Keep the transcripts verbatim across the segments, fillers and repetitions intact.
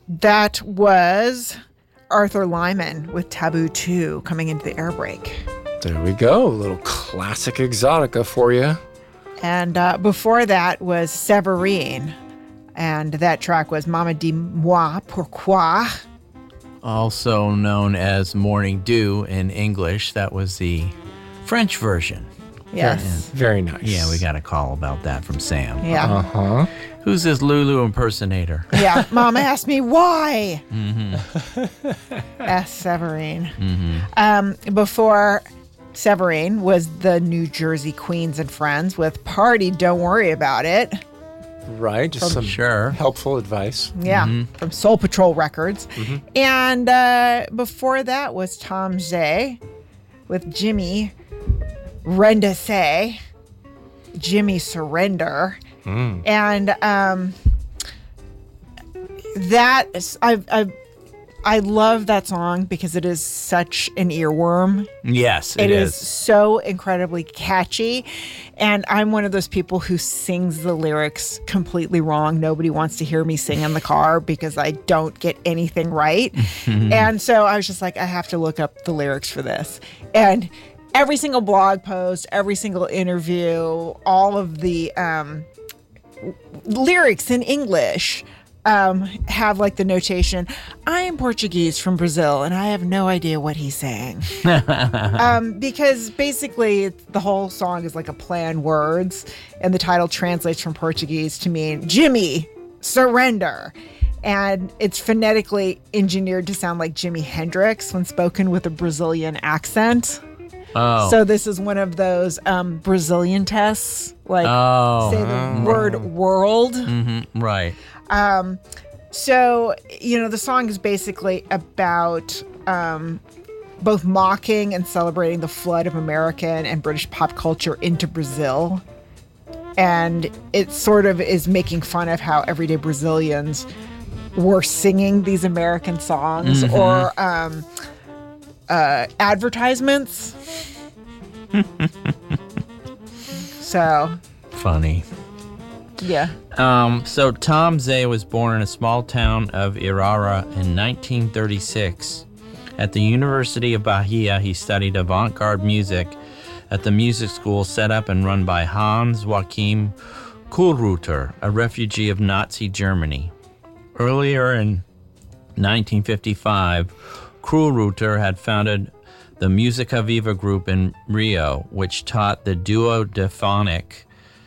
That was Arthur Lyman with Taboo two coming into the air break. There we go. A little classic exotica for you. And uh, before that was Séverine. And that track was Maman Dis-moi Pourquoi. Also known as Morning Dew in English. That was the French version. Yes. Very nice. Yeah, we got a call about that from Sam. Yeah. Uh-huh. Who's this Lulu impersonator? Yeah. Mama asked me why. Mm-hmm. Asked Séverine. Mm-hmm. Um, before Séverine was the New Jersey Queens and Friends with Party, Don't Worry About It. Right. Just From some sure. helpful advice. Yeah. Mm-hmm. From Soul Patrol Records. Mm-hmm. And uh, before that was Tom Zay with Jimmy Rendezvous, Jimmy Surrender. Mm. And um, that is, I, I, I love that song because it is such an earworm. Yes, it, It is. is. so incredibly catchy. And I'm one of those people who sings the lyrics completely wrong. Nobody wants to hear me sing in the car because I don't get anything right. And so I was just like, I have to look up the lyrics for this. And every single blog post, every single interview, all of the um, lyrics in English um, have like the notation, I am Portuguese from Brazil and I have no idea what he's saying. um, because basically it's, the whole song is like a play on words, and the title translates from Portuguese to mean Jimmy, surrender. And it's phonetically engineered to sound like Jimi Hendrix when spoken with a Brazilian accent. Oh. So this is one of those um, Brazilian tests, like Oh. say the word world. Mm-hmm. Right. Um, so, you know, the song is basically about um, both mocking and celebrating the flood of American and British pop culture into Brazil. And it sort of is making fun of how everyday Brazilians were singing these American songs Mm-hmm. or um, uh, advertisements. So, Funny. yeah. Um, so Tom Zay was born in a small town of Irara in nineteen thirty-six. At the University of Bahia, he studied avant-garde music at the music school set up and run by Hans Joachim Kuhlreuter, a refugee of Nazi Germany. Earlier in nineteen fifty-five, Kuhlreuter had founded the Musica Viva group in Rio, which taught the duodephonic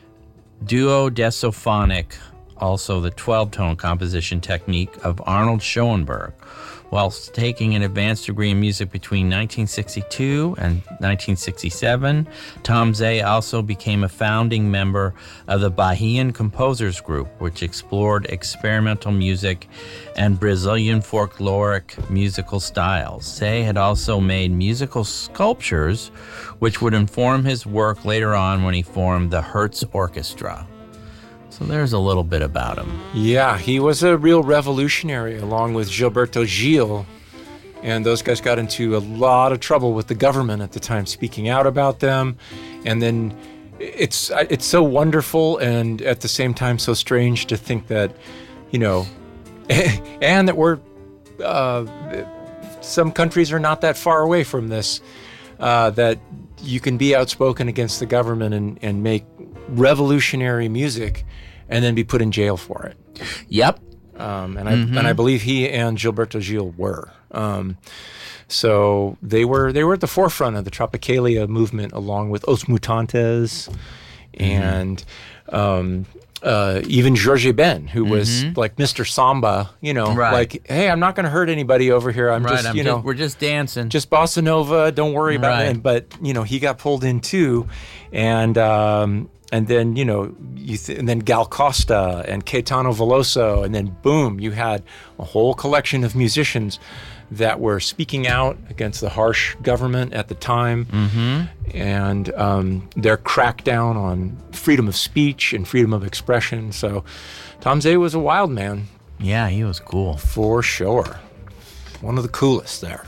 duodesophonic, also the twelve-tone composition technique of Arnold Schoenberg, whilst taking an advanced degree in music between nineteen sixty-two and nineteen sixty-seven. Tom Zay also became a founding member of the Bahian Composers Group, which explored experimental music and Brazilian folkloric musical styles. Zay had also made musical sculptures, which would inform his work later on when he formed the Hertz Orchestra. So there's a little bit about him. Yeah, he was a real revolutionary along with Gilberto Gil. And those guys got into a lot of trouble with the government at the time, speaking out about them. And then it's it's so wonderful and at the same time so strange to think that, you know, and that we're, uh, some countries are not that far away from this, uh, that you can be outspoken against the government and, and make revolutionary music and then be put in jail for it. Yep. Um, and I Mm-hmm. and I believe he and Gilberto Gil were. Um, so they were they were at the forefront of the Tropicalia movement, along with Os Mutantes, and um, uh, even Jorge Ben, who was like Mister Samba. You know, Right. like, hey, I'm not going to hurt anybody over here. I'm Right, just, I'm you just, know, we're just dancing. just bossa nova. Don't worry about Right. it. But you know, he got pulled in too, and. Um, And then, you know, you th- and then Gal Costa and Caetano Veloso, and then boom, you had a whole collection of musicians that were speaking out against the harsh government at the time, Mm-hmm. and um, their crackdown on freedom of speech and freedom of expression. So Tom Zay was a wild man, Yeah, he was cool. for sure. One of the coolest there.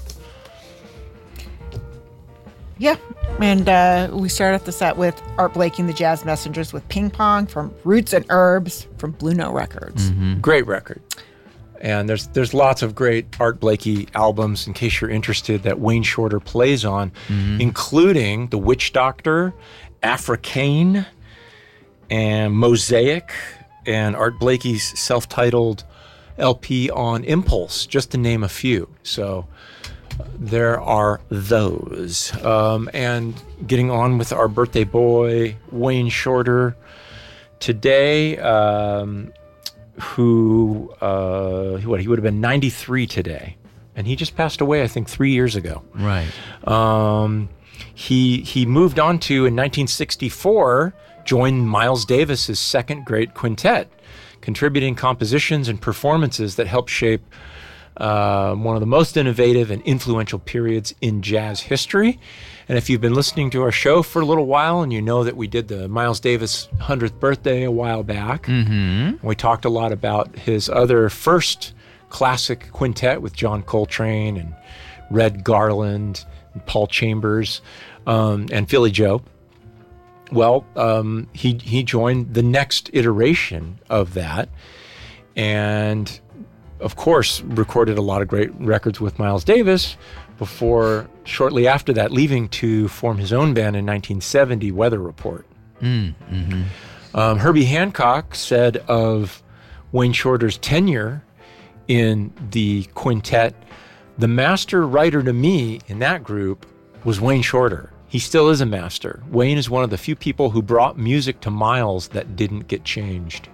Yeah, and uh, we start off the set with Art Blakey and the Jazz Messengers with Ping Pong from Roots and Herbs from Blue Note Records. Great record. And there's there's lots of great Art Blakey albums, in case you're interested, that Wayne Shorter plays on, mm-hmm. including The Witch Doctor, Africane, and Mosaic, and Art Blakey's self-titled L P on Impulse, just to name a few. So there are those. Um, and getting on with our birthday boy, Wayne Shorter, today, um, who, uh, what, he would have been ninety-three today. And he just passed away, I think, three years ago. Right. Um, he, he moved on to, in nineteen sixty-four, joined Miles Davis's second great quintet, contributing compositions and performances that helped shape uh, one of the most innovative and influential periods in jazz history. And if you've been listening to our show for a little while, and you know that we did the Miles Davis one hundredth birthday a while back, mm-hmm. we talked a lot about his other first classic quintet with John Coltrane and Red Garland and Paul Chambers um, and Philly Joe. Well, um, he he joined the next iteration of that, and of course recorded a lot of great records with Miles Davis before, shortly after that, leaving to form his own band in nineteen seventy, Weather Report. Mm, mm-hmm. um, Herbie Hancock said of Wayne Shorter's tenure in the quintet, the master writer to me in that group was Wayne Shorter. He still is a master. Wayne is one of the few people who brought music to Miles that didn't get changed.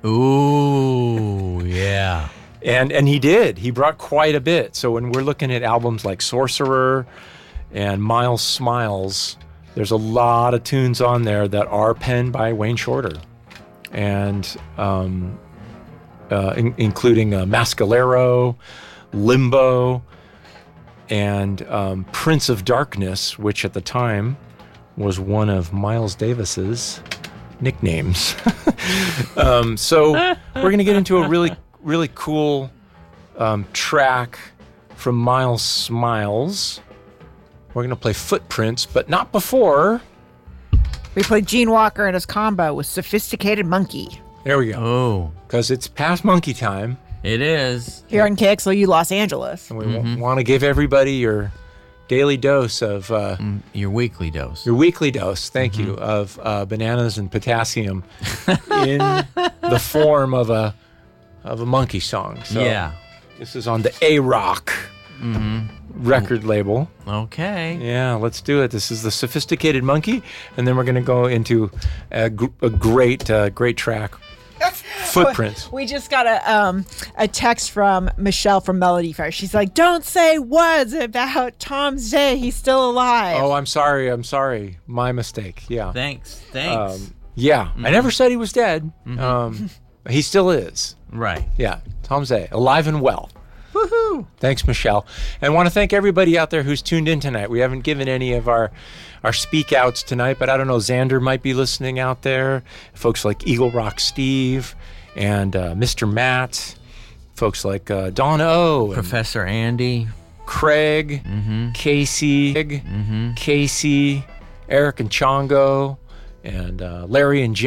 Ooh, yeah. And and he did. He brought quite a bit. So when we're looking at albums like Sorcerer and Miles Smiles, there's a lot of tunes on there that are penned by Wayne Shorter. And um, uh, in, including uh, Mascalero, Limbo, and um, Prince of Darkness, which at the time was one of Miles Davis's nicknames. um, so we're going to get into a really, really cool um, track from Miles Smiles. We're going to play Footprints, but not before. We played Gene Walker and his combo with Sophisticated Monkey. There we go. Oh, Because it's past monkey time. it is. Here on K X L U Los Angeles. And we mm-hmm. want to give everybody your daily dose of uh, Mm, Your weekly dose. your weekly dose, thank Mm-hmm. you, of uh, bananas and potassium in the form of a of a monkey song. So Yeah. this is on the A-Rock Mm-hmm. record label. Okay. Yeah, let's do it. This is the Sophisticated Monkey, and then we're going to go into a, gr- a great, uh, great track, Footprints. We just got a um a text from Michelle from Melody Fair. She's like, "Don't say words about Tom's Day. He's still alive." Oh, I'm sorry. I'm sorry. My mistake. Yeah. Thanks. Thanks. Um, yeah. I never said he was dead. Um, he still is. right. Yeah. Tom Zay, alive and well. Woohoo! Thanks, Michelle. And want to thank everybody out there who's tuned in tonight. We haven't given any of our, our speak outs tonight, but I don't know, Xander might be listening out there. Folks like Eagle Rock Steve and uh, Mister Matt. Folks like uh, Don O. and Professor Andy. Craig, Casey, Casey, Eric and Chongo, and uh, Larry and Jen.